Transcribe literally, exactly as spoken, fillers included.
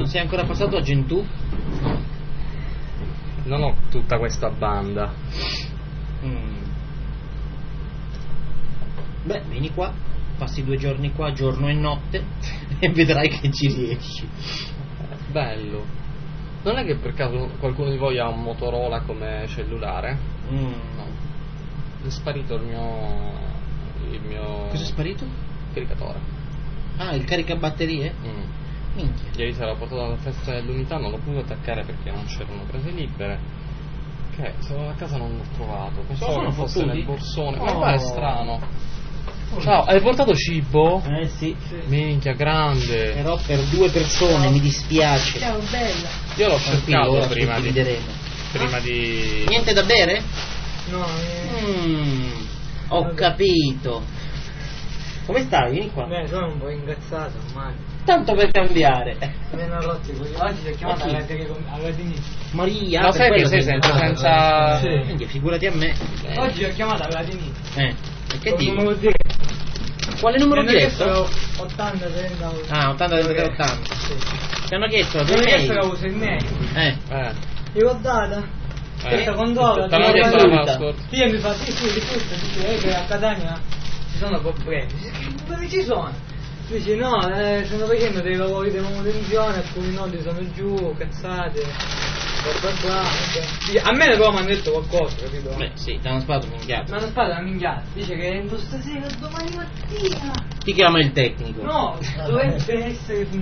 non sei ancora passato a Gentù? No. Non ho tutta questa banda. Mm. Beh, vieni qua, passi due giorni qua, giorno e notte, e vedrai che ci riesci. Bello. Non è che per caso qualcuno di voi ha un Motorola come cellulare? Mm. No. È sparito il mio... il mio... Cosa è sparito? caricatore. Ah, il caricabatterie? Mm. Minchia. Ieri sera l'ho portato alla festa dell'unità, non l'ho potuto attaccare perché non c'erano prese libere. Che se a casa non l'ho trovato. Pensavo Sono che fosse fottuti? nel borsone. Oh. Ma qua è strano. Ciao, hai portato cibo? Eh sì. Minchia, grande. Però per due persone mi dispiace. Ciao, bella. Io l'ho Tranquillo, cercato ora prima ci di... divideremo. prima di... Niente da bere? No, eh. Mm, ho capito. Come stai? Vieni qua. Beh, sono un po' ingazzato ormai. Tanto per cambiare. Mi hanno rotti quelli. Oggi ti ho chiamato Ma chi? alla telecom- alla Denise. Maria, Lo per sai che quello sei sei sempre entrato. senza... Sì. Minchia, figurati a me. Eh, Oggi ho chiamato alla Denise. eh, e che Con dico? numero dire. Quale numero Mi hanno diretto? chiesto ottanta trenta. Ah, ottanta trenta ottanta. Sì. Ti hanno chiesto la Mi tua hanno chiesto che email? uso il mail. Eh, Eh, Io ho data. eh. Questa controlla. Ti hanno ti chiesto guarda- la password? Io mi fa sì sì risulta, dice che a Catania ci sono problemi. Dice, che problemi ci sono? Dice no, eh, stanno facendo dei lavori di manutenzione, alcuni nodi sono giù, cazzate, bla bla bla. Dice, a me però mi hanno detto qualcosa, capito? beh, sì, ti hanno sparato un Mi minchiato. hanno sparato una minchiata, dice che entro stasera domani mattina. Ti chiama il tecnico. No, dovrebbe essere